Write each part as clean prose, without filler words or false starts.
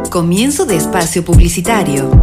Comienzo de espacio publicitario.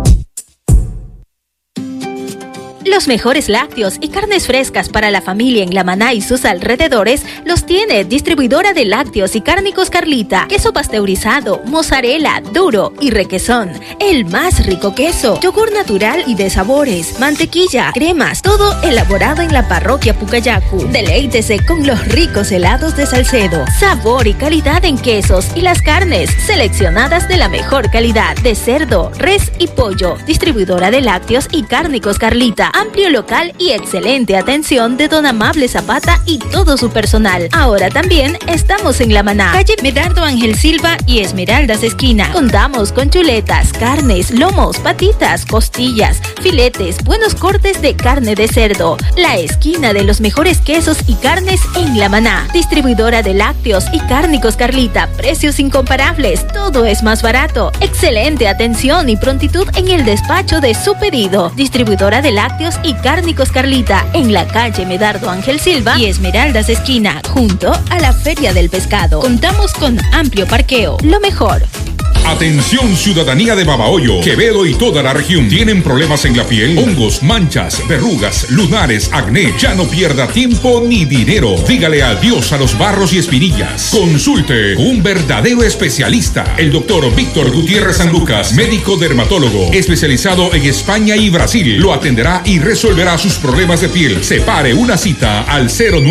Los mejores lácteos y carnes frescas para la familia en La Maná y sus alrededores los tiene Distribuidora de Lácteos y Cárnicos Carlita. Queso pasteurizado, mozzarella, duro y requesón. El más rico queso. Yogur natural y de sabores. Mantequilla, cremas, todo elaborado en la parroquia Pucayacu. Deleítese con los ricos helados de Salcedo. Sabor y calidad en quesos y las carnes seleccionadas de la mejor calidad. De cerdo, res y pollo. Distribuidora de Lácteos y Cárnicos Carlita. Amplio local y excelente atención de don Amable Zapata y todo su personal. Ahora también estamos en La Maná, calle Medardo Ángel Silva y Esmeraldas esquina. Contamos con chuletas, carnes, lomos, patitas, costillas, filetes, buenos cortes de carne de cerdo. La esquina de los mejores quesos y carnes en La Maná. Distribuidora de Lácteos y Cárnicos Carlita. Precios incomparables, todo es más barato. Excelente atención y prontitud en el despacho de su pedido. Distribuidora de Lácteos y Cárnicos Carlita, en la calle Medardo Ángel Silva y Esmeraldas esquina, junto a la Feria del Pescado. Contamos con amplio parqueo. Lo mejor. Atención, ciudadanía de Babahoyo, Quevedo y toda la región. ¿Tienen problemas en la piel? Hongos, manchas, verrugas, lunares, acné. Ya no pierda tiempo ni dinero. Dígale adiós a los barros y espinillas. Consulte con un verdadero especialista, el doctor Víctor Gutiérrez San Lucas, médico dermatólogo, especializado en España y Brasil. Lo atenderá y resolverá sus problemas de piel. Separe una cita al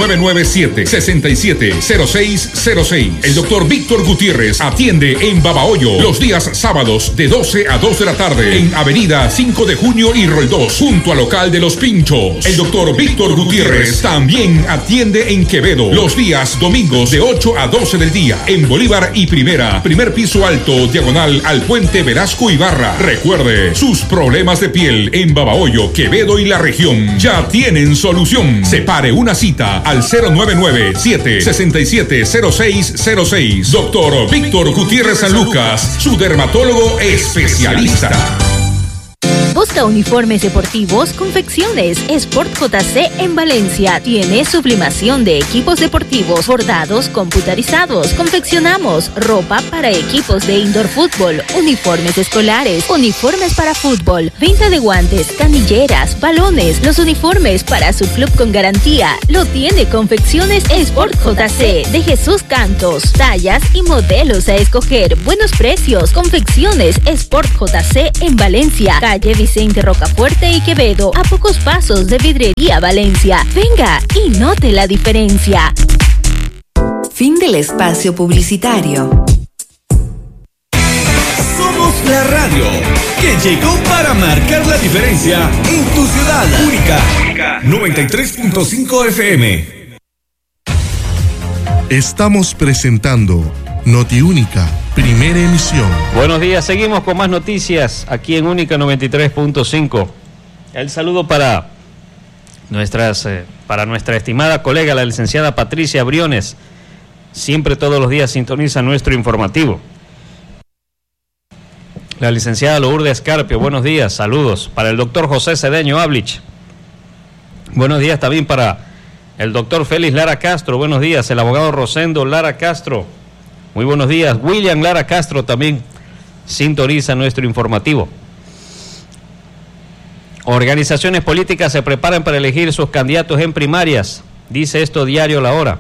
0997-670606. El doctor Víctor Gutiérrez atiende en Babahoyo los días sábados de 12 a 2 de la tarde en Avenida 5 de Junio y Roldós, junto al local de Los Pinchos. El doctor Víctor Gutiérrez también atiende en Quevedo los días domingos de 8 a 12 del día en Bolívar y Primera, primer piso alto, diagonal al puente Velasco Ibarra. Recuerde, sus problemas de piel en Babahoyo, Quevedo y la región ya tienen solución. Separe una cita al 0997-670606. Doctor Víctor Gutiérrez San Lucas, su dermatólogo especialista. Busca uniformes deportivos, confecciones Sport JC en Valencia. Tiene sublimación de equipos deportivos, bordados computarizados. Confeccionamos ropa para equipos de indoor fútbol, uniformes escolares, uniformes para fútbol, venta de guantes, canilleras, balones, los uniformes para su club con garantía. Lo tiene Confecciones Sport JC de Jesús Cantos. Tallas y modelos a escoger. Buenos precios. Confecciones Sport JC en Valencia. Calle Vicente Rocafuerte y Quevedo, a pocos pasos de Vidrería Valencia. Venga y note la diferencia. Fin del espacio publicitario. Somos la radio que llegó para marcar la diferencia en tu ciudad. Única 93.5 FM. Estamos presentando Notiúnica, primera emisión. Buenos días, seguimos con más noticias aquí en Única 93.5. El saludo para nuestra estimada colega, la licenciada Patricia Briones. Siempre todos los días sintoniza nuestro informativo. La licenciada Lourdes Carpio, buenos días, saludos. Para el doctor José Cedeño Ablich. Buenos días también para el doctor Félix Lara Castro, buenos días. El abogado Rosendo Lara Castro. Muy buenos días. William Lara Castro también sintoniza nuestro informativo. Organizaciones políticas se preparan para elegir sus candidatos en primarias, dice esto Diario La Hora.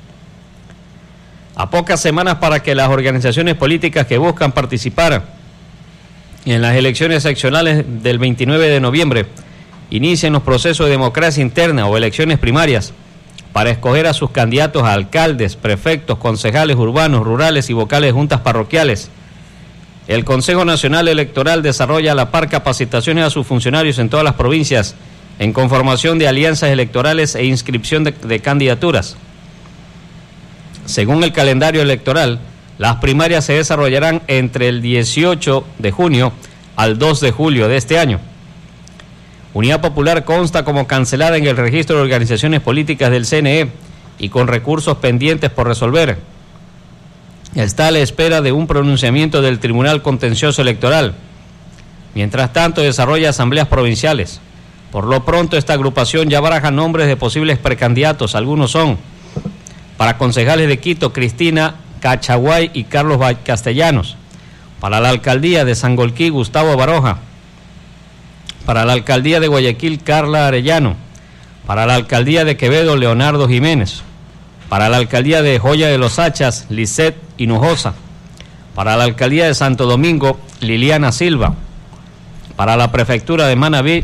A pocas semanas para que las organizaciones políticas que buscan participar en las elecciones seccionales del 29 de noviembre inicien los procesos de democracia interna o elecciones primarias para escoger a sus candidatos a alcaldes, prefectos, concejales urbanos, rurales y vocales de juntas parroquiales. El Consejo Nacional Electoral desarrolla a la par capacitaciones a sus funcionarios en todas las provincias en conformación de alianzas electorales e inscripción de candidaturas. Según el calendario electoral, las primarias se desarrollarán entre el 18 de junio al 2 de julio de este año. Unidad Popular consta como cancelada en el registro de organizaciones políticas del CNE y con recursos pendientes por resolver. Está a la espera de un pronunciamiento del Tribunal Contencioso Electoral. Mientras tanto, desarrolla asambleas provinciales. Por lo pronto, esta agrupación ya baraja nombres de posibles precandidatos. Algunos son, para concejales de Quito, Cristina Cachaguay y Carlos Castellanos. Para la alcaldía de Sangolquí, Gustavo Baroja. Para la alcaldía de Guayaquil, Carla Arellano. Para la alcaldía de Quevedo, Leonardo Jiménez. Para la alcaldía de Joya de los Hachas, Lisette Hinojosa. Para la alcaldía de Santo Domingo, Liliana Silva. Para la prefectura de Manabí,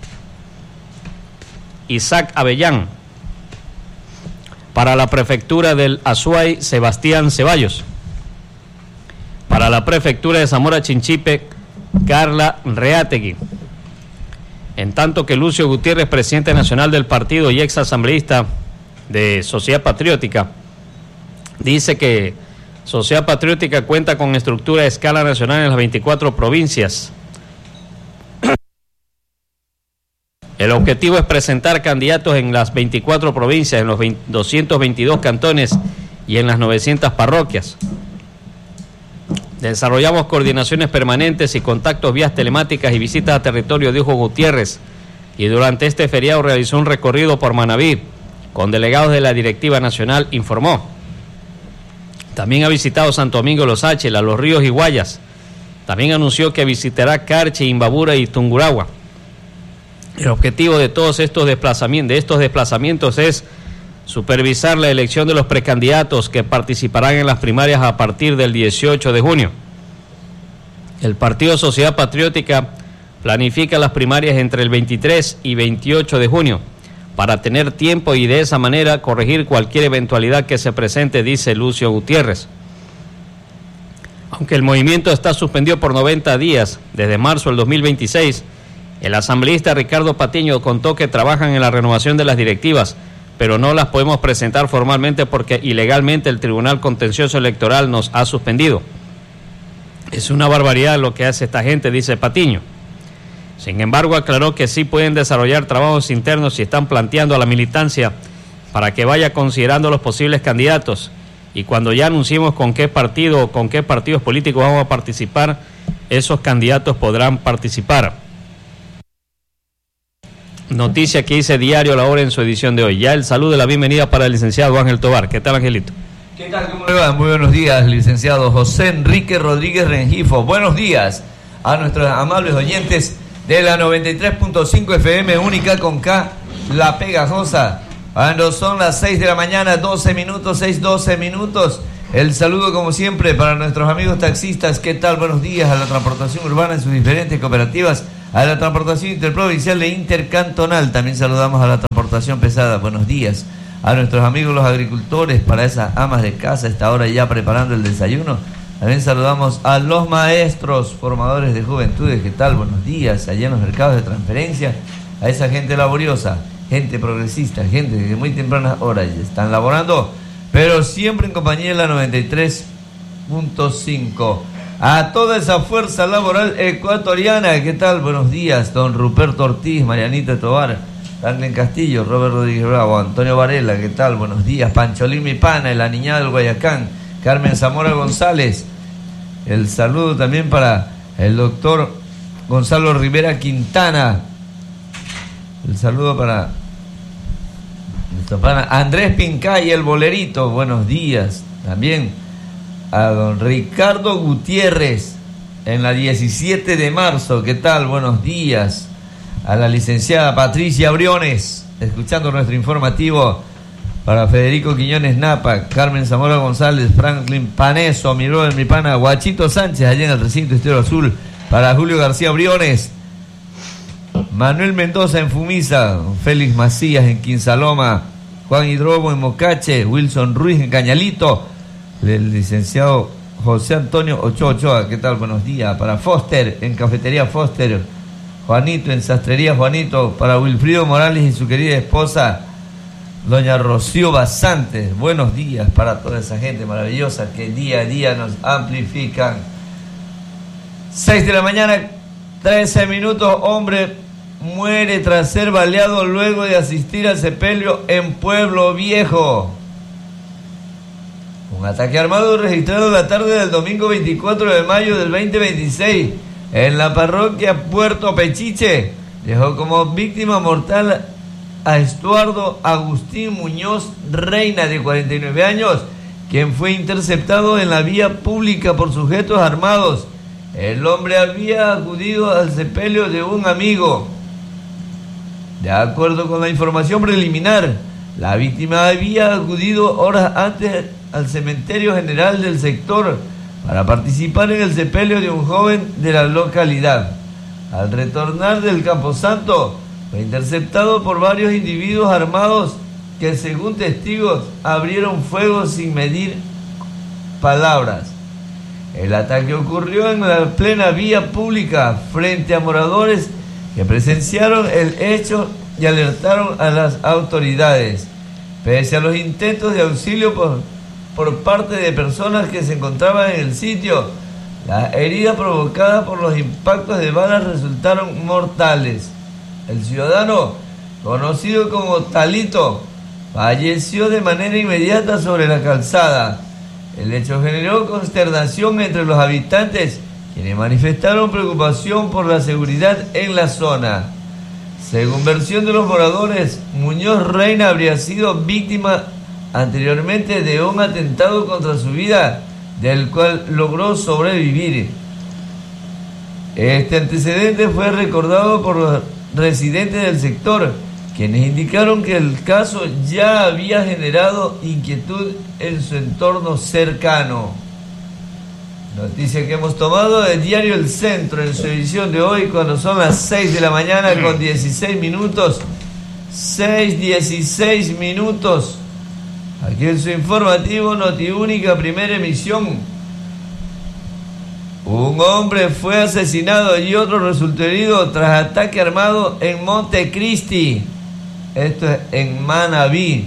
Isaac Avellán. Para la prefectura del Azuay, Sebastián Ceballos. Para la prefectura de Zamora Chinchipe, Carla Reategui. En tanto que Lucio Gutiérrez, presidente nacional del partido y ex asambleísta de Sociedad Patriótica, dice que Sociedad Patriótica cuenta con estructura de escala nacional en las 24 provincias. El objetivo es presentar candidatos en las 24 provincias, en los 222 cantones y en las 900 parroquias. Desarrollamos coordinaciones permanentes y contactos vías telemáticas y visitas a territorio, dijo Gutiérrez, y durante este feriado realizó un recorrido por Manabí con delegados de la directiva nacional, informó. También ha visitado Santo Domingo, Los Áchila, Los Ríos y Guayas. También anunció que visitará Carchi, Imbabura y Tungurahua. El objetivo de todos estos desplazamientos es supervisar la elección de los precandidatos que participarán en las primarias a partir del 18 de junio. El Partido Sociedad Patriótica planifica las primarias entre el 23 y 28 de junio para tener tiempo y de esa manera corregir cualquier eventualidad que se presente, dice Lucio Gutiérrez. Aunque el movimiento está suspendido por 90 días desde marzo del 2026, el asambleísta Ricardo Patiño contó que trabajan en la renovación de las directivas, pero no las podemos presentar formalmente porque ilegalmente el Tribunal Contencioso Electoral nos ha suspendido. Es una barbaridad lo que hace esta gente, dice Patiño. Sin embargo, aclaró que sí pueden desarrollar trabajos internos y están planteando a la militancia para que vaya considerando los posibles candidatos, y cuando ya anunciemos con qué partido o con qué partidos políticos vamos a participar, esos candidatos podrán participar. Noticia que dice Diario La Hora en su edición de hoy. Ya el saludo y la bienvenida para el licenciado Ángel Tobar. ¿Qué tal, Angelito? ¿Qué tal? ¿Cómo le va? Muy buenos días, licenciado José Enrique Rodríguez Rengifo. Buenos días a nuestros amables oyentes de la 93.5 FM, única con K, La Pegajosa. Cuando son las 6 de la mañana, 12 minutos, 6:12 minutos. El saludo, como siempre, para nuestros amigos taxistas. ¿Qué tal? Buenos días a la transportación urbana en sus diferentes cooperativas, a la transportación interprovincial e intercantonal. También saludamos a la transportación pesada. Buenos días a nuestros amigos los agricultores, para esas amas de casa a esta hora ya preparando el desayuno. También saludamos a los maestros formadores de juventudes. ¿Qué tal? Buenos días allá en los mercados de transferencia, a esa gente laboriosa, gente progresista, gente que de muy tempranas horas ya están laborando, pero siempre en compañía de la 93.5. A toda esa fuerza laboral ecuatoriana. ¿Qué tal? Buenos días, don Ruperto Ortiz, Marianita Tobar, Franklin Castillo, Robert Rodríguez Bravo, Antonio Varela. ¿Qué tal? Buenos días, Pancholín Mi Pana, la niñada del Guayacán, Carmen Zamora González. El saludo también para el doctor Gonzalo Rivera Quintana. El saludo para nuestro pana Andrés Pincay, el bolerito. Buenos días también a don Ricardo Gutiérrez en la 17 de marzo. ¿Qué tal? Buenos días a la licenciada Patricia Briones, escuchando nuestro informativo. Para Federico Quiñones Napa, Carmen Zamora González, Franklin Paneso, mi brother, mi pana Guachito Sánchez, allá en el recinto Estero Azul. Para Julio García Briones, Manuel Mendoza en Fumisa, Félix Macías en Quinsaloma, Juan Hidrobo en Mocache, Wilson Ruiz en Cañalito, el licenciado José Antonio Ochoa. ¿Qué tal? Buenos días. Para Foster en Cafetería Foster, Juanito en Sastrería Juanito. Para Wilfrido Morales y su querida esposa doña Rocío Basantes. Buenos días para toda esa gente maravillosa que día a día nos amplifican. 6 de la mañana, 13 minutos. Hombre muere tras ser baleado luego de asistir al sepelio en Pueblo Viejo. Un ataque armado registrado la tarde del domingo 24 de mayo del 2026 en la parroquia Puerto Pechiche dejó como víctima mortal a Estuardo Agustín Muñoz Reina, de 49 años, quien fue interceptado en la vía pública por sujetos armados El hombre había acudido al sepelio de un amigo. De acuerdo con la información preliminar, la víctima había acudido horas antes al cementerio general del sector para participar en el sepelio de un joven de la localidad. Al retornar del Camposanto, fue interceptado por varios individuos armados que, según testigos, abrieron fuego sin medir palabras. El ataque ocurrió en la plena vía pública frente a moradores que presenciaron el hecho y alertaron a las autoridades. Pese a los intentos de auxilio por parte de personas que se encontraban en el sitio, las heridas provocadas por los impactos de balas resultaron mortales. El ciudadano, conocido como Talito, falleció de manera inmediata sobre la calzada. El hecho generó consternación entre los habitantes, quienes manifestaron preocupación por la seguridad en la zona. Según versión de los moradores, Muñoz Reina habría sido víctima anteriormente de un atentado contra su vida, del cual logró sobrevivir. Este antecedente fue recordado por los residentes del sector, quienes indicaron que el caso ya había generado inquietud en su entorno cercano. Noticia que hemos tomado del diario El Centro en su edición de hoy, cuando son las 6 de la mañana con 16 minutos. 6:16 minutos. Aquí en su informativo Notiúnica, primera emisión. Un hombre fue asesinado y otro resultó herido tras ataque armado en Montecristi. Esto es en Manabí.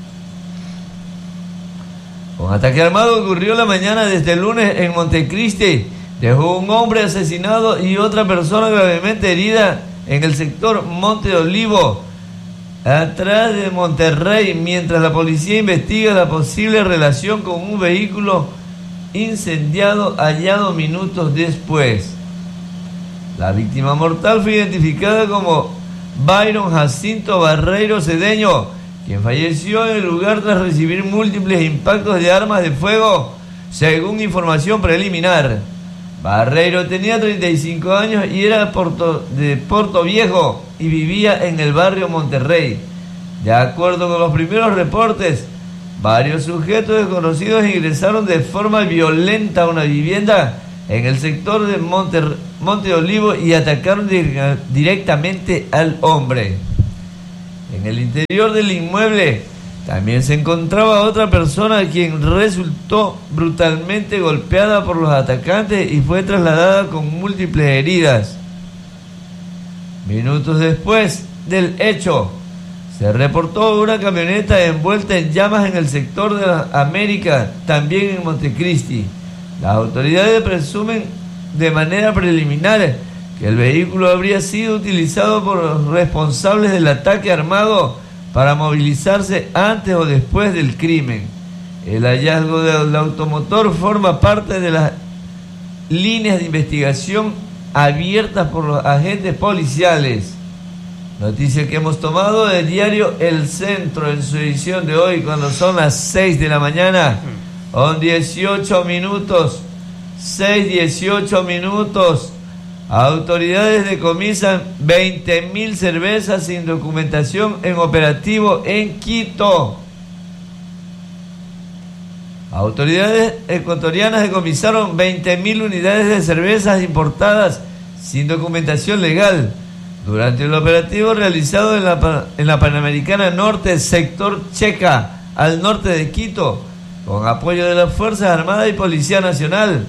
Un ataque armado ocurrió la mañana de este lunes en Montecristi. Dejó un hombre asesinado y otra persona gravemente herida en el sector Monte Olivo, atrás de Monterrey, mientras la policía investiga la posible relación con un vehículo incendiado hallado minutos después. La víctima mortal fue identificada como Byron Jacinto Barreiro Cedeño, quien falleció en el lugar tras recibir múltiples impactos de armas de fuego, según información preliminar. Barreiro tenía 35 años y era de Porto Viejo y vivía en el barrio Monterrey. De acuerdo con los primeros reportes, varios sujetos desconocidos ingresaron de forma violenta a una vivienda en el sector de Monte Olivo y atacaron directamente al hombre. En el interior del inmueble también se encontraba otra persona, quien resultó brutalmente golpeada por los atacantes y fue trasladada con múltiples heridas. Minutos después del hecho, se reportó una camioneta envuelta en llamas en el sector de la América, también en Montecristi. Las autoridades presumen de manera preliminar que el vehículo habría sido utilizado por los responsables del ataque armado para movilizarse antes o después del crimen. El hallazgo del automotor forma parte de las líneas de investigación abiertas por los agentes policiales. Noticia que hemos tomado del diario El Centro en su edición de hoy, cuando son las 6 de la mañana, con 18 minutos. 6:18 minutos. Autoridades decomisan 20.000 cervezas sin documentación en operativo en Quito. Autoridades ecuatorianas decomisaron 20.000 unidades de cervezas importadas sin documentación legal durante el operativo realizado en la Panamericana Norte, sector Checa, al norte de Quito, con apoyo de las Fuerzas Armadas y Policía Nacional.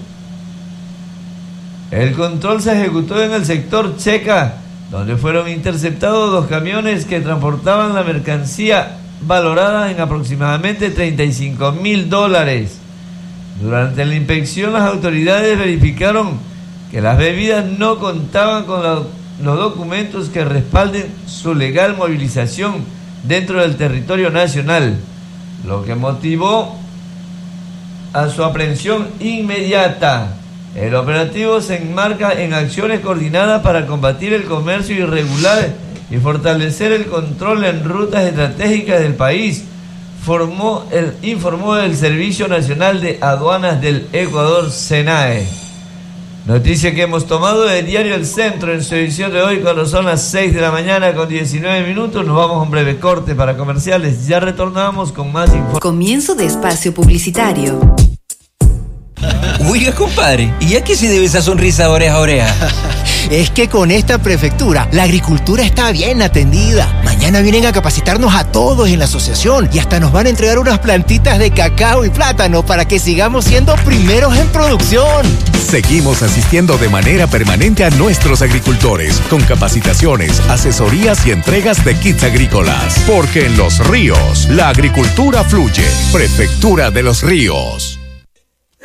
El control se ejecutó en el sector Checa, donde fueron interceptados 2 camiones que transportaban la mercancía valorada en aproximadamente $35.000. Durante la inspección, las autoridades verificaron que las bebidas no contaban con los documentos que respalden su legal movilización dentro del territorio nacional, lo que motivó a su aprehensión inmediata. El operativo se enmarca en acciones coordinadas para combatir el comercio irregular y fortalecer el control en rutas estratégicas del país, informó el Servicio Nacional de Aduanas del Ecuador, SENAE. Noticia que hemos tomado del diario El Centro en su edición de hoy cuando son las 6 de la mañana con 19 minutos. Nos vamos a un breve corte para comerciales. Ya retornamos con más información. Comienzo de espacio publicitario. Oiga, compadre, ¿y a qué se debe esa sonrisa oreja a oreja? Es que con esta prefectura, la agricultura está bien atendida. Mañana vienen a capacitarnos a todos en la asociación y hasta nos van a entregar unas plantitas de cacao y plátano para que sigamos siendo primeros en producción. Seguimos asistiendo de manera permanente a nuestros agricultores con capacitaciones, asesorías y entregas de kits agrícolas. Porque en Los Ríos, la agricultura fluye. Prefectura de Los Ríos.